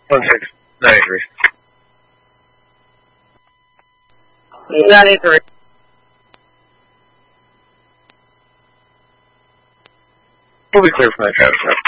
1693. 93. We'll be clear from that traffic stop.